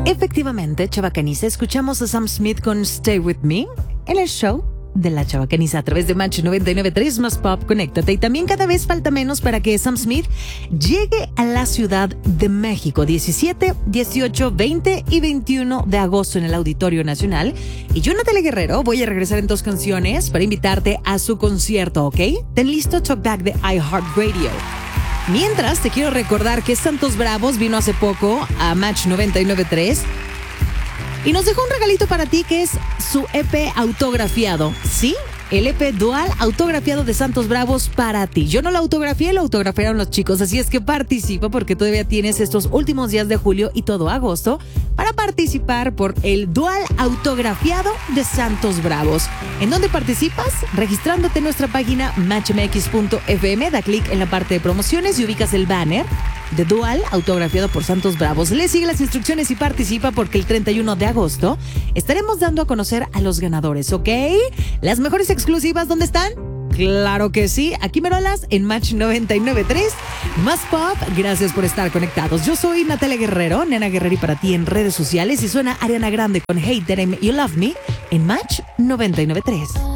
Efectivamente, Chavacaniza, escuchamos a Sam Smith con Stay With Me en el show de la Chavacaniza a través de Match 99.3 más Pop. Conéctate. Y también cada vez falta menos para que Sam Smith llegue a la Ciudad de México 17, 18, 20 y 21 de agosto en el Auditorio Nacional. Y yo, Natalia Guerrero, voy a regresar en 2 canciones para invitarte a su concierto, ¿ok? Ten listo Talkback de iHeartRadio. Mientras, te quiero recordar que Santos Bravos vino hace poco a Match 99.3 y nos dejó un regalito para ti que es su EP autografiado. ¿Sí? El EP dual autografiado de Santos Bravos para ti. Yo no lo autografié, lo autografiaron los chicos. Así es que participa porque todavía tienes estos últimos días de julio y todo agosto para participar por el dual autografiado de Santos Bravos. ¿En dónde participas? Registrándote en nuestra página matchmx.fm. Da clic en la parte de promociones y ubicas el banner de dual autografiado por Santos Bravos. Le sigue las instrucciones y participa porque el 31 de agosto estaremos dando a conocer a los ganadores, ¿ok? Las mejores exclusivas, ¿dónde están? Claro que sí, aquí merolas en Match 99.3 más Pop. Gracias por estar conectados. Yo soy Natalia Guerrero, Nena Guerreri para ti en redes sociales, y suena Ariana Grande con Hey That You Love Me en Match 99.3.